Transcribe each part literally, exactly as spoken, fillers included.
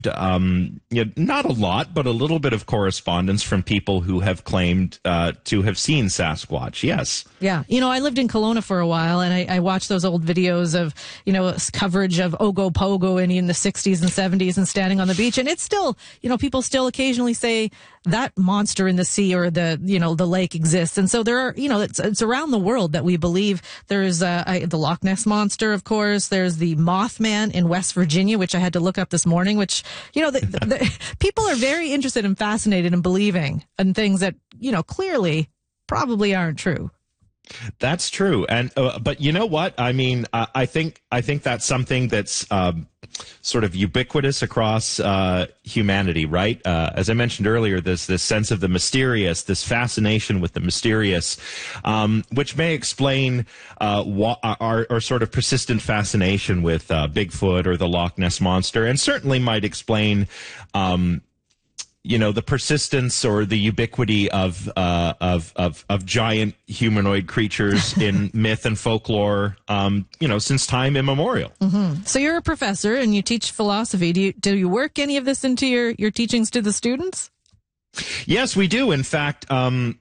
um, you know, not a lot, but a little bit of correspondence from people who have claimed uh, to have seen Sasquatch. Yes. Yeah. You know, I lived in Kelowna for a while, and I, I watched those old videos of, you know, coverage of Ogopogo in, in the sixties and seventies and standing on the beach. And it's still, you know, people still occasionally say that monster in the sea or the, you know, the lake exists. And so there are, you know, it's, it's around the world that we believe there's uh, I, the Loch Ness Monster, of course. There's the Mothman in West Virginia, which I had to look up this morning, which, you know, the, the, the, people are very interested and fascinated in believing in things that, you know, clearly probably aren't true. That's true. And, uh, but you know what? I mean, uh, I think, I think that's something that's, um, sort of ubiquitous across, uh, humanity, right? Uh, as I mentioned earlier, there's this sense of the mysterious, this fascination with the mysterious, um, which may explain, uh, what our, our sort of persistent fascination with, uh, Bigfoot or the Loch Ness Monster, and certainly might explain, um, you know, the persistence or the ubiquity of uh, of, of of giant humanoid creatures in myth and folklore, um, you know, since time immemorial. Mm-hmm. So you're a professor and you teach philosophy. Do you do you work any of this into your your teachings to the students? Yes, we do. In fact, um,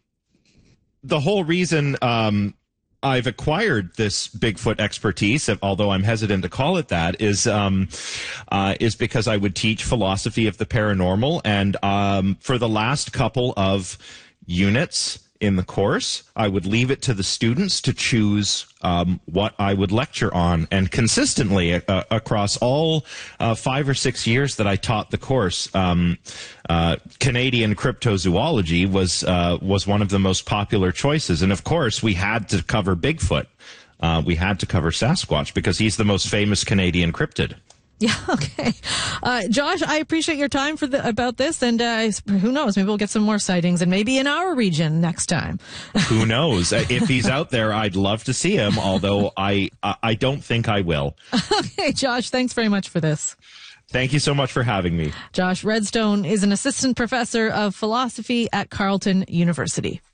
the whole reason um, I've acquired this Bigfoot expertise, although I'm hesitant to call it that, is um, uh, is because I would teach philosophy of the paranormal, and um, for the last couple of units in the course, I would leave it to the students to choose um, what I would lecture on, and consistently uh, across all uh, five or six years that I taught the course, um, uh, Canadian cryptozoology was uh, was one of the most popular choices, and of course we had to cover Bigfoot, uh, we had to cover Sasquatch because he's the most famous Canadian cryptid. Yeah, okay. Uh, Josh, I appreciate your time for the, about this, and uh, who knows, maybe we'll get some more sightings, and maybe in our region next time. Who knows? If he's out there, I'd love to see him, although I, I don't think I will. Okay, Josh, thanks very much for this. Thank you so much for having me. Josh Redstone is an assistant professor of philosophy at Carleton University.